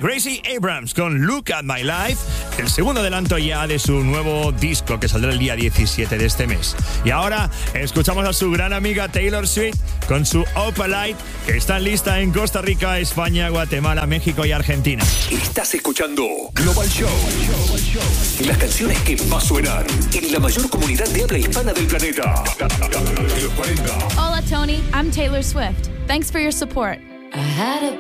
Gracie Abrams con Look at My Life, el segundo adelanto ya de su nuevo disco que saldrá el día 17 de este mes. Y ahora escuchamos a su gran amiga Taylor Swift con su Opalite, que está lista en Costa Rica, España, Guatemala, México y Argentina. Estás escuchando Global Show. Las canciones que más suenan en la mayor comunidad de habla hispana del planeta. Hola, Tony. I'm Taylor Swift. Thanks for your support. I had a